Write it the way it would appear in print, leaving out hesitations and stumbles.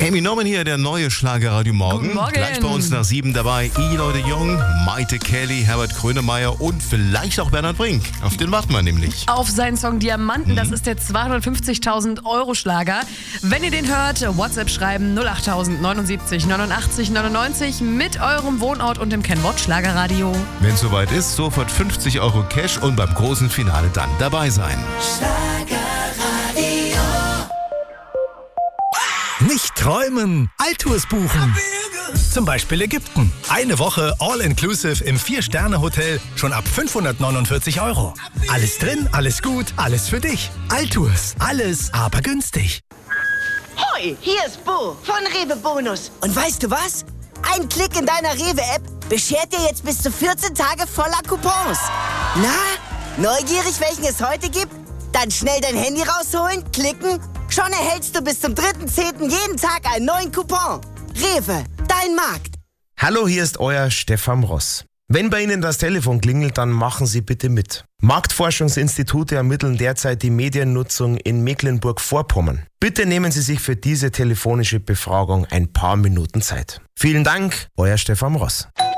Amy Norman hier, der neue Schlagerradio Morgen. Guten Morgen. Gleich bei uns nach 7 dabei Eloy de Jong, Maite Kelly, Herbert Grönemeyer und vielleicht auch Bernhard Brink. Auf den warten wir nämlich. Auf seinen Song Diamanten, das ist der 250.000 Euro Schlager. Wenn ihr den hört, WhatsApp schreiben 08000 79 89 99 mit eurem Wohnort und dem Kennwort Schlagerradio. Wenn es soweit ist, sofort 50 Euro Cash und beim großen Finale dann dabei sein. Nicht träumen, Altours buchen. Zum Beispiel Ägypten. Eine Woche All-Inclusive im 4-Sterne-Hotel schon ab 549 Euro. Alles drin, alles gut, alles für dich. Altours, alles aber günstig. Hoi, hier ist Bo von Rewe Bonus. Und weißt du was? Ein Klick in deiner Rewe-App beschert dir jetzt bis zu 14 Tage voller Coupons. Na, neugierig, welchen es heute gibt? Dann schnell dein Handy rausholen, klicken. Schon erhältst du bis zum 3.10. jeden Tag einen neuen Coupon. Rewe, dein Markt. Hallo, hier ist euer Stefan Ross. Wenn bei Ihnen das Telefon klingelt, dann machen Sie bitte mit. Marktforschungsinstitute ermitteln derzeit die Mediennutzung in Mecklenburg-Vorpommern. Bitte nehmen Sie sich für diese telefonische Befragung ein paar Minuten Zeit. Vielen Dank, euer Stefan Ross.